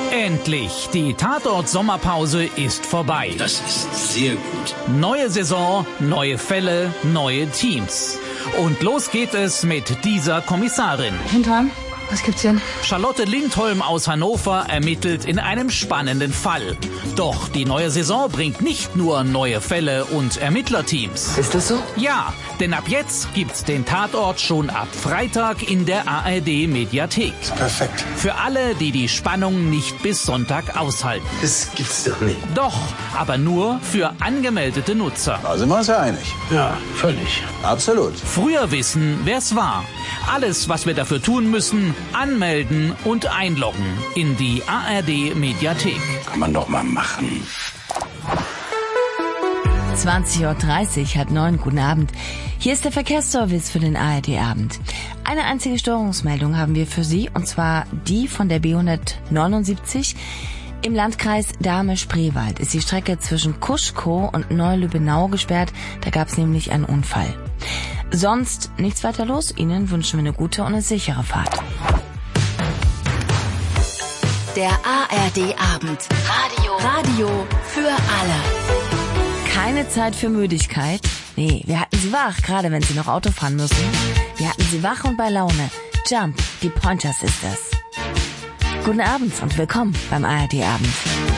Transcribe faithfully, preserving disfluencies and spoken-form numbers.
Endlich, die Tatort-Sommerpause ist vorbei. Das ist sehr gut. Neue Saison, neue Fälle, neue Teams. Und los geht es mit dieser Kommissarin. Hintern, was gibt's denn? Charlotte Lindholm aus Hannover ermittelt in einem spannenden Fall. Doch die neue Saison bringt nicht nur neue Fälle und Ermittlerteams. Ist das so? Ja, denn ab jetzt gibt's den Tatort schon ab Freitag in der A R D-Mediathek. Perfekt. Für alle, die die Spannung nicht bis Sonntag aushalten. Das gibt's doch nicht. Doch, aber nur für angemeldete Nutzer. Da sind wir uns ja einig. Ja, völlig. Absolut. Früher wissen, wer's war. Alles, was wir dafür tun müssen, anmelden und einloggen in die A R D-Mediathek. Kann man doch mal machen. zwanzig Uhr dreißig, halb neun, guten Abend. Hier ist der Verkehrsservice für den A R D-Abend. Eine einzige Störungsmeldung haben wir für Sie, und zwar die von der B hundertneunundsiebzig. Im Landkreis Dahme-Spreewald ist die Strecke zwischen Kuschkow und Neu-Lübbenau gesperrt. Da gab es nämlich einen Unfall. Sonst nichts weiter los. Ihnen wünschen wir eine gute und eine sichere Fahrt. Der A R D-Abend. Radio. Radio für alle. Keine Zeit für Müdigkeit. Nee, wir hatten Sie wach, gerade wenn Sie noch Auto fahren müssen. Wir hatten Sie wach und bei Laune. Jump, die Pointer Sisters. Guten Abend und willkommen beim A R D-Abend.